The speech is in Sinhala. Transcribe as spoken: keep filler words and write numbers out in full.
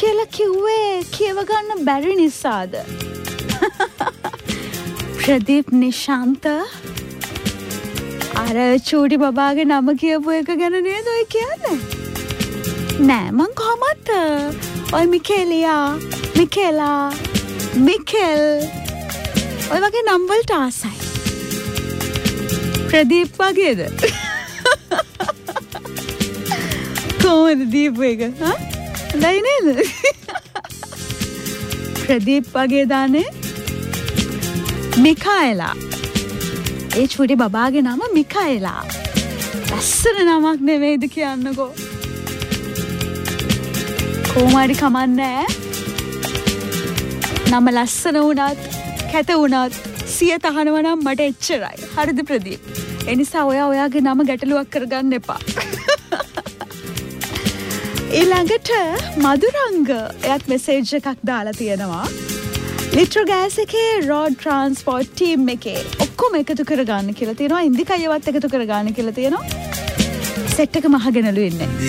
කියලා කිව්වේ කියව ගන්න බැරි නිසාද? ප්‍රදීප් නිශාන්ත අර චූටි බබාගේ නම කියපු එක ගැන නේද ඔය කියන්නේ? නෑ මං කොහමද ඔය මිකේලියා මිකේලා මිකෙල් ඔය වගේ නම් වලට ආසයි. ප්‍රදීප් වගේද? කොහොමද දීපු එක? හා? නෑ නේද? ප්‍රදීප් වගේ දානේ මිකායලා. ඒ චූටි බබාගේ නම මිකායලා. ලස්සන නමක් නෙවෙයිද කියන්නකෝ. කොහොමරි කමන්නේ. නම ලස්සන වුණත් කැත වුණත් සිය තහනව නම් මට එච්චරයි. හරිද ප්‍රදීප්? ඒ නිසා ඔයා ඔයාගේ නම ගැටලුවක් කරගන්න එපා. ඊළඟට මදුරංග එයත් මෙසේජ් එකක් දාලා තියෙනවා. ලිට්‍රෝ ගෑස් එකේ රෝඩ් ට්‍රාන්ස්පෝර්ට් ටීම් එකේ ඔක්කොම එකතු කරගන්න කියලා තියෙනවා. ඉන්දිකයවත් එකතු කරගන්න කියලා තියෙනවා. සෙට් එක මහගෙනලු ඉන්නේ.